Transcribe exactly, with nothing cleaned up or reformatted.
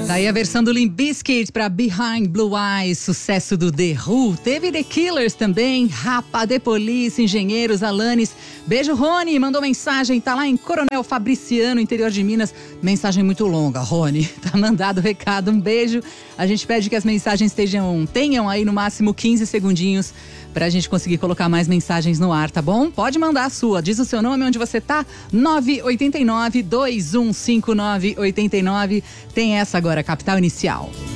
Daí a versão do Limp Bizkit pra Behind Blue Eyes, sucesso do The Who. Teve The Killers também, Rapa, The Police, Engenheiros, Alanis. Beijo, Rony, mandou mensagem, tá lá em Coronel Fabriciano, interior de Minas. Mensagem muito longa, Rony, tá mandado o recado, um beijo. A gente pede que as mensagens estejam, tenham aí no máximo quinze segundinhos pra gente conseguir colocar mais mensagens no ar, tá bom? Pode mandar a sua, diz o seu nome, onde você tá, nove oito nove, dois um cinco nove, oito nove. Tem essa agora, Capital Inicial.